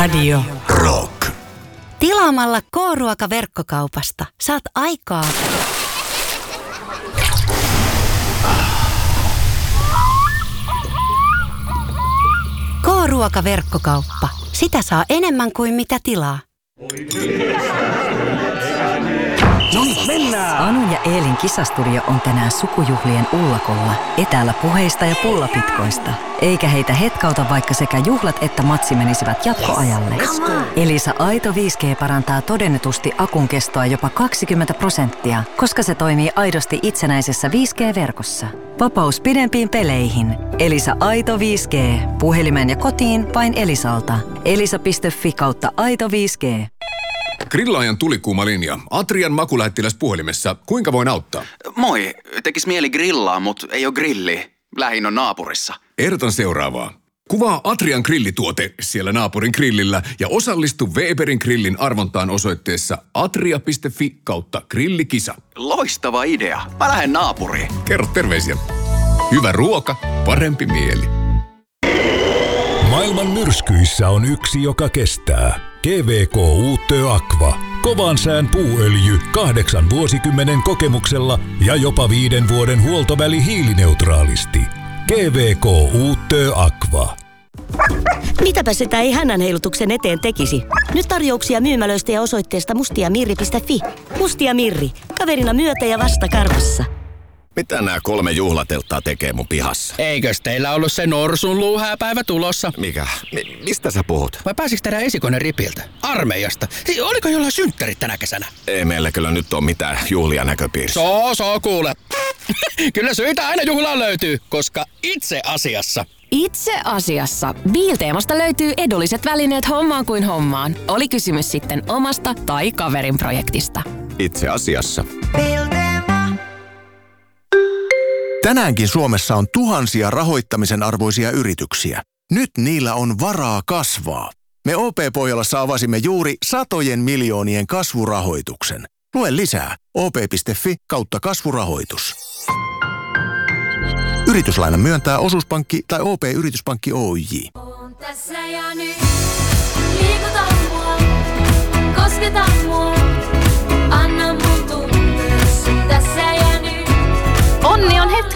Radio Rock. Tilaamalla K-ruoka-verkkokaupasta saat aikaa. K-ruoka-verkkokauppa. Sitä saa enemmän kuin mitä tilaa. Mennään! Anu ja Eelin kisastudio on tänään sukujuhlien ullakolla, etäällä puheista ja pullapitkoista. Eikä heitä hetkauta, vaikka sekä juhlat että matsi menisivät jatkoajalle. Elisa Aito 5G parantaa todennetusti akun kestoa jopa 20%, koska se toimii aidosti itsenäisessä 5G-verkossa. Vapaus pidempiin peleihin. Elisa Aito 5G. Puhelimeen ja kotiin vain Elisalta. elisa.fi/Aito 5G. Grillaajan tulikuuma linja. Atrian makulähettiläs puhelimessa. Kuinka voin auttaa? Moi. Tekis mieli grillaa, mut ei oo grilli. Lähin on naapurissa. Ehdotan seuraavaa. Kuvaa Atrian grillituote siellä naapurin grillillä ja osallistu Weberin grillin arvontaan osoitteessa atria.fi/grillikisa. Loistava idea. Mä lähden naapuriin. Kerro terveisiä. Hyvä ruoka, parempi mieli. Maailman myrskyissä on yksi, joka kestää. GVK Uutö Aqua. Kovan sään puuöljy 8 vuosikymmenen kokemuksella ja jopa 5 vuoden huoltoväli hiilineutraalisti. GVK Uutö Aqua. Mitäpä sitä ei hännän heilutuksen eteen tekisi? Nyt tarjouksia myymälöistä ja osoitteesta mustiamirri.fi. Mustia Mirri. Kaverina myötä ja vasta karvassa. Mitä nämä 3 juhlatelttaa tekee mun pihassa? Eikös teillä ollut se norsun luuhääpäivä tulossa? Mikä? Mistä sä puhut? Vai pääsiks tehdä esikoinen ripiltä? Armeijasta? Oliko jollain synttärit tänä kesänä? Ei meillä kyllä nyt ole mitään juhlia näköpiirissä. Soo kuule. Kyllä syitä aina juhlaan löytyy, koska itse asiassa Biilteemasta löytyy edulliset välineet hommaan kuin hommaan. Oli kysymys sitten omasta tai kaverin projektista. Itse asiassa. Tänäänkin Suomessa on tuhansia rahoittamisen arvoisia yrityksiä. Nyt niillä on varaa kasvaa. Me OP-Pohjolassa avasimme juuri satojen miljoonien kasvurahoituksen. Lue lisää op.fi/kasvurahoitus. Yrityslaina myöntää Osuuspankki tai OP-yrityspankki Oyj. On tässä ja nyt. Liikuta mua, kosketa mua, anna mun tuntua tässä ja nyt. Onni on hetki.